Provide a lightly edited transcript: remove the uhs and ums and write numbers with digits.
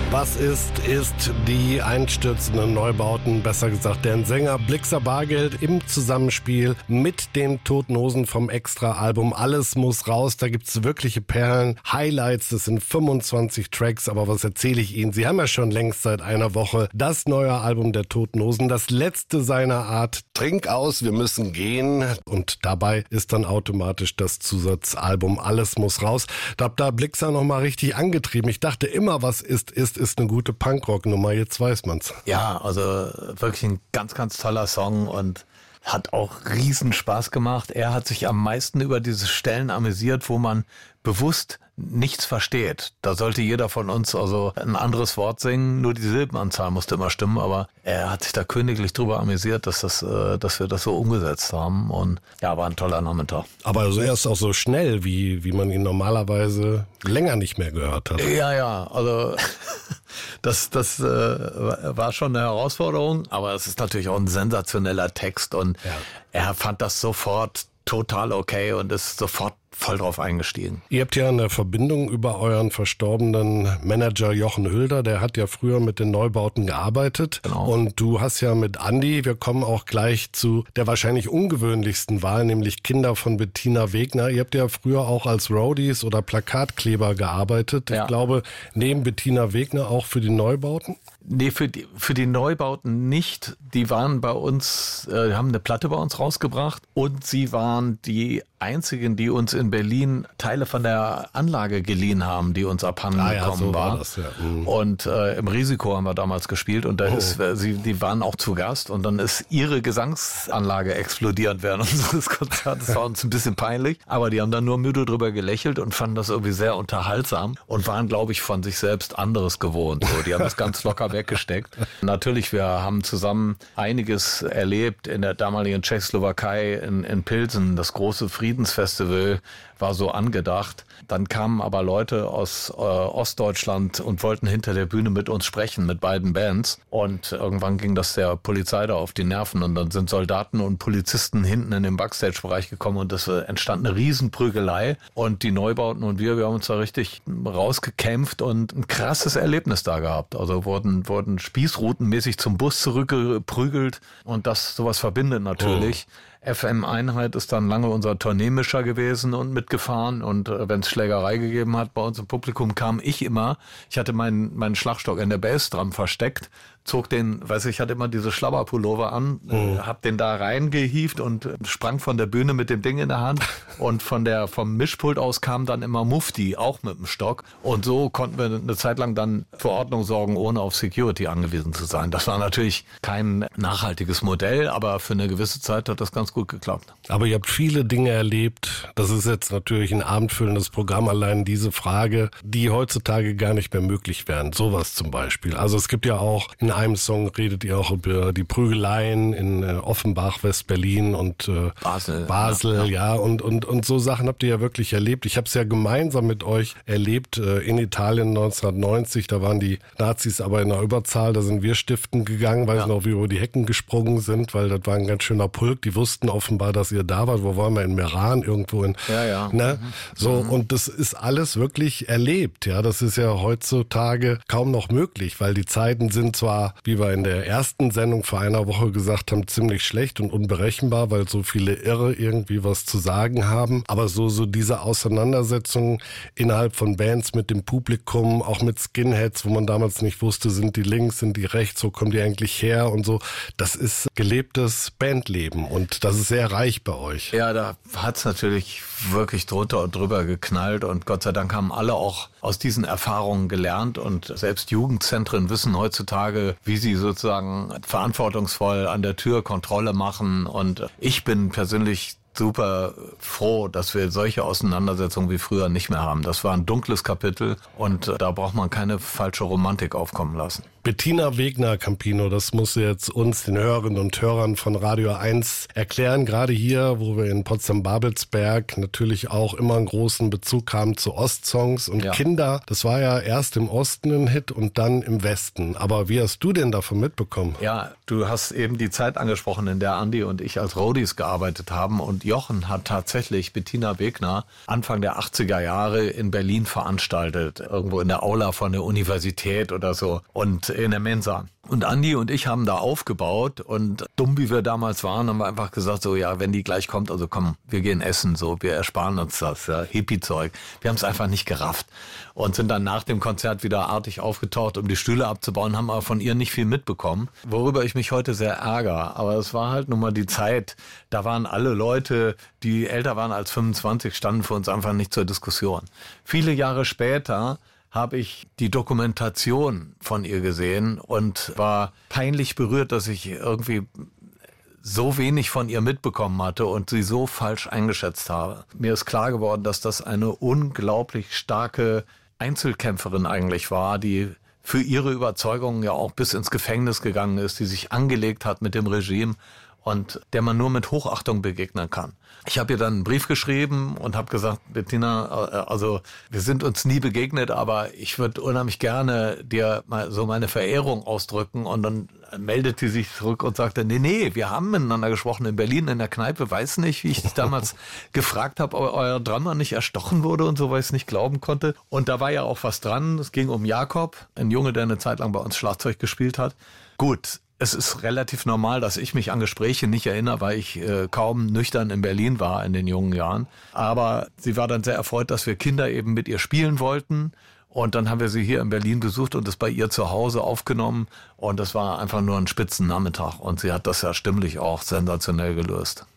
Was ist die einstürzenden Neubauten, besser gesagt deren Sänger Blixa Bargeld im Zusammenspiel mit den Toten Hosen vom Extra-Album Alles muss raus. Da gibt's wirkliche Perlen, Highlights, das sind 25 Tracks, aber was erzähle ich Ihnen? Sie haben ja schon längst seit einer Woche das neue Album der Toten Hosen, das letzte seiner Art. Trink aus, wir müssen gehen. Und dabei ist dann automatisch das Zusatzalbum Alles muss raus. Da hat da Blixa nochmal richtig angetrieben. Ich dachte immer, was ist eine gute Punkrock-Nummer, jetzt weiß man's. Ja, also wirklich ein ganz, ganz toller Song und hat auch riesen Spaß gemacht. Er hat sich am meisten über diese Stellen amüsiert, wo man bewusst nichts versteht. Da sollte jeder von uns also ein anderes Wort singen, nur die Silbenanzahl musste immer stimmen, aber er hat sich da königlich drüber amüsiert, dass wir das so umgesetzt haben und ja, war ein toller Nachmittag. Aber also er ist auch so schnell, wie man ihn normalerweise länger nicht mehr gehört hat. Ja, also das war schon eine Herausforderung, aber es ist natürlich auch ein sensationeller Text und er fand das sofort total okay und ist sofort voll drauf eingestiegen. Ihr habt ja eine Verbindung über euren verstorbenen Manager Jochen Hülder, der hat ja früher mit den Neubauten gearbeitet. Genau. Und du hast ja mit Andi, wir kommen auch gleich zu der wahrscheinlich ungewöhnlichsten Wahl, nämlich Kinder von Bettina Wegner. Ihr habt ja früher auch als Roadies oder Plakatkleber gearbeitet. Ja. Ich glaube, neben Bettina Wegner auch für die Neubauten? Nee, für die Neubauten nicht. Die waren bei uns, haben eine Platte bei uns rausgebracht und sie waren die einzigen, die uns in Berlin Teile von der Anlage geliehen haben, die uns abhanden gekommen so war. Das, ja. Und im Risiko haben wir damals gespielt und die waren auch zu Gast und dann ist ihre Gesangsanlage explodiert während unseres Konzerts. Das war uns ein bisschen peinlich, aber die haben dann nur müde drüber gelächelt und fanden das irgendwie sehr unterhaltsam und waren, glaube ich, von sich selbst anderes gewohnt. So, die haben das ganz locker weggesteckt. Natürlich, wir haben zusammen einiges erlebt in der damaligen Tschechoslowakei in Pilsen, das große Friedensfestival war so angedacht. Dann kamen aber Leute aus Ostdeutschland und wollten hinter der Bühne mit uns sprechen, mit beiden Bands. Und irgendwann ging das der Polizei da auf die Nerven. Und dann sind Soldaten und Polizisten hinten in den Backstage-Bereich gekommen und es entstand eine Riesenprügelei. Und die Neubauten und wir haben uns da richtig rausgekämpft und ein krasses Erlebnis da gehabt. Also wurden spießrutenmäßig zum Bus zurückgeprügelt und sowas verbindet natürlich. FM-Einheit ist dann lange unser Tourneemischer gewesen und mitgefahren und wenn es Schlägerei gegeben hat bei uns im Publikum, kam ich immer. Ich hatte meinen Schlagstock in der Bassdrum versteckt, ich hatte immer diese Schlabberpullover an, hab den da reingehievt und sprang von der Bühne mit dem Ding in der Hand und vom Mischpult aus kam dann immer Mufti, auch mit dem Stock und so konnten wir eine Zeit lang dann für Ordnung sorgen, ohne auf Security angewiesen zu sein. Das war natürlich kein nachhaltiges Modell, aber für eine gewisse Zeit hat das ganz gut geklappt. Aber ihr habt viele Dinge erlebt. Das ist jetzt natürlich ein abendfüllendes Programm, allein diese Frage, die heutzutage gar nicht mehr möglich wären. Sowas zum Beispiel. Also es gibt ja auch, in einem Song redet ihr auch über die Prügeleien in Offenbach, West-Berlin und Basel, ja. Und so Sachen habt ihr ja wirklich erlebt. Ich habe es ja gemeinsam mit euch erlebt in Italien 1990. Da waren die Nazis aber in der Überzahl. Da sind wir stiften gegangen, weiß noch, wie wir über die Hecken gesprungen sind, weil das war ein ganz schöner Pulk. Die wussten offenbar, dass ihr da wart. Wo waren wir? In Meran irgendwo in. Ja. Ne? So, und das ist alles wirklich erlebt. Ja, das ist ja heutzutage kaum noch möglich, weil die Zeiten sind zwar, wie wir in der ersten Sendung vor einer Woche gesagt haben, ziemlich schlecht und unberechenbar, weil so viele Irre irgendwie was zu sagen haben. Aber so diese Auseinandersetzungen innerhalb von Bands mit dem Publikum, auch mit Skinheads, wo man damals nicht wusste, sind die links, sind die rechts, wo kommen die eigentlich her und so. Das ist gelebtes Bandleben und das ist sehr reich bei euch. Ja, da hat's natürlich wirklich drunter und drüber geknallt und Gott sei Dank haben alle auch aus diesen Erfahrungen gelernt und selbst Jugendzentren wissen heutzutage, wie sie sozusagen verantwortungsvoll an der Tür Kontrolle machen und ich bin persönlich super froh, dass wir solche Auseinandersetzungen wie früher nicht mehr haben. Das war ein dunkles Kapitel und da braucht man keine falsche Romantik aufkommen lassen. Bettina Wegner, Campino, das muss jetzt uns, den Hörerinnen und Hörern von Radio 1 erklären. Gerade hier, wo wir in Potsdam-Babelsberg natürlich auch immer einen großen Bezug haben zu Ostsongs und Kinder. Das war ja erst im Osten ein Hit und dann im Westen. Aber wie hast du denn davon mitbekommen? Ja, du hast eben die Zeit angesprochen, in der Andi und ich als Roadies gearbeitet haben und Jochen hat tatsächlich Bettina Begner Anfang der 80er Jahre in Berlin veranstaltet, irgendwo in der Aula von der Universität oder so und in der Mensa. Und Andi und ich haben da aufgebaut und dumm wie wir damals waren, haben wir einfach gesagt, so ja, wenn die gleich kommt, also komm, wir gehen essen, so, wir ersparen uns das, ja, Hippie-Zeug. Wir haben es einfach nicht gerafft und sind dann nach dem Konzert wieder artig aufgetaucht, um die Stühle abzubauen, haben aber von ihr nicht viel mitbekommen, worüber ich mich heute sehr ärgere. Aber es war halt nun mal die Zeit, da waren alle Leute, die älter waren als 25, standen für uns einfach nicht zur Diskussion. Viele Jahre später habe ich die Dokumentation von ihr gesehen und war peinlich berührt, dass ich irgendwie so wenig von ihr mitbekommen hatte und sie so falsch eingeschätzt habe. Mir ist klar geworden, dass das eine unglaublich starke Einzelkämpferin eigentlich war, die für ihre Überzeugungen ja auch bis ins Gefängnis gegangen ist, die sich angelegt hat mit dem Regime und der man nur mit Hochachtung begegnen kann. Ich habe ihr dann einen Brief geschrieben und habe gesagt, Bettina, also wir sind uns nie begegnet, aber ich würde unheimlich gerne dir mal so meine Verehrung ausdrücken. Und dann meldete sie sich zurück und sagte, nee, wir haben miteinander gesprochen in Berlin in der Kneipe. Weiß nicht, wie ich dich damals gefragt habe, ob euer Drummer nicht erstochen wurde und so, weil ich es nicht glauben konnte. Und da war ja auch was dran. Es ging um Jakob, ein Junge, der eine Zeit lang bei uns Schlagzeug gespielt hat. Gut. Es ist relativ normal, dass ich mich an Gespräche nicht erinnere, weil ich kaum nüchtern in Berlin war in den jungen Jahren. Aber sie war dann sehr erfreut, dass wir Kinder eben mit ihr spielen wollten. Und dann haben wir sie hier in Berlin besucht und es bei ihr zu Hause aufgenommen. Und das war einfach nur ein Spitzennachmittag. Und sie hat das ja stimmlich auch sensationell gelöst.